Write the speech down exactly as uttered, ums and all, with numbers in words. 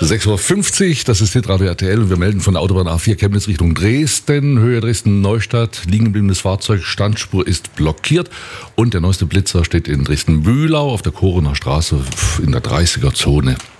sechs Uhr fünfzig, das ist Hitradio R T L und wir melden von der Autobahn A vier Chemnitz Richtung Dresden, Höhe Dresden-Neustadt, liegen gebliebenes Fahrzeug, Standspur ist blockiert und der neueste Blitzer steht in Dresden-Bühlau auf der Korener Straße in der dreißiger Zone.